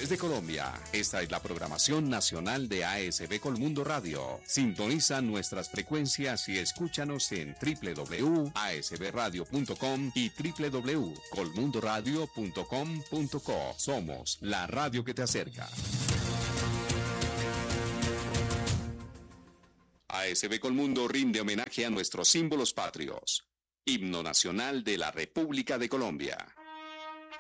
Desde Colombia, esta es la programación nacional de ASB Colmundo Radio. Sintoniza nuestras frecuencias y escúchanos en www.asbradio.com y www.colmundoradio.com.co. Somos la radio que te acerca. ASB Colmundo rinde homenaje a nuestros símbolos patrios. Himno Nacional de la República de Colombia.